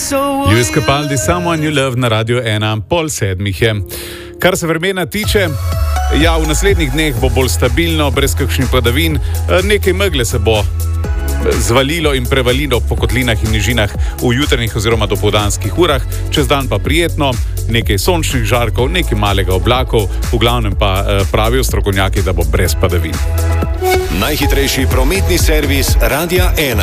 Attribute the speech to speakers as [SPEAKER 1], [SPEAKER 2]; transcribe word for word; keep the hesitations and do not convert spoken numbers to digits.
[SPEAKER 1] Lewis Capaldi, Someone You Love na Radio ena, pol sedmih je. Kar se vremena tiče, ja, v naslednjih dneh bo bolj stabilno, brez kakšnih padavin, nekaj megle se bo zvalilo in prevalilo po kotlinah in nižinah v jutranjih oziroma dopoldanskih urah, čez dan pa prijetno, nekaj sončnih žarkov, nekaj malega oblakov, v glavnem pa pravijo strokovnjaki, da bo brez padavin.
[SPEAKER 2] Najhitrejši prometni servis Radia ena.